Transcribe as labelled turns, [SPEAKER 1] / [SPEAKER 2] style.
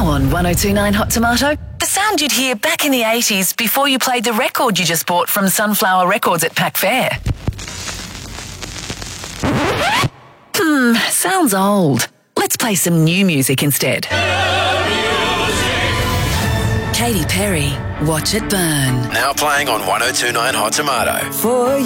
[SPEAKER 1] Now on 1029 Hot Tomato, the sound you'd hear back in the 80s before you played the record you just bought from Sunflower Records at Pack Fair. Sounds old. Let's play some new music instead. Katy Perry, Watch It Burn.
[SPEAKER 2] Now playing on 1029 Hot Tomato.
[SPEAKER 1] For